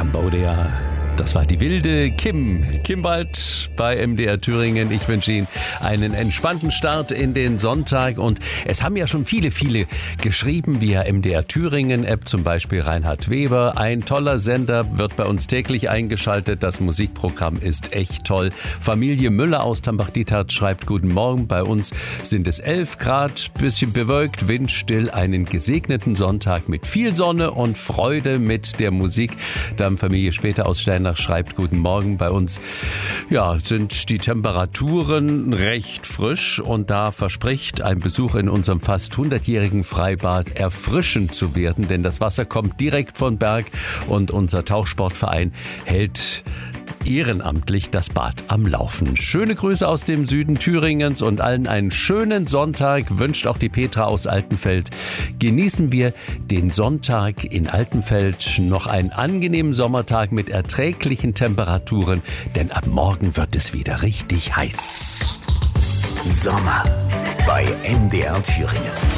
Cambodia. Das war die wilde Kim Wald bei MDR Thüringen. Ich wünsche Ihnen einen entspannten Start in den Sonntag. Und es haben ja schon viele geschrieben via MDR Thüringen App, zum Beispiel Reinhard Weber. Ein toller Sender, wird bei uns täglich eingeschaltet. Das Musikprogramm ist echt toll. Familie Müller aus Tambach-Diethardt schreibt: Guten Morgen, bei uns sind es 11 Grad, bisschen bewölkt, windstill, einen gesegneten Sonntag mit viel Sonne und Freude mit der Musik. Dann Familie Später aus Steinach schreibt: Guten Morgen, bei uns sind die Temperaturen recht frisch und da verspricht ein Besuch in unserem fast 100-jährigen Freibad erfrischend zu werden, denn das Wasser kommt direkt von Berg und unser Tauchsportverein hält ehrenamtlich das Bad am Laufen. Schöne Grüße aus dem Süden Thüringens und allen einen schönen Sonntag, wünscht auch die Petra aus Altenfeld. Genießen wir den Sonntag in Altenfeld, noch einen angenehmen Sommertag mit erträglichen Temperaturen, denn ab morgen wird es wieder richtig heiß. Sommer bei MDR Thüringen.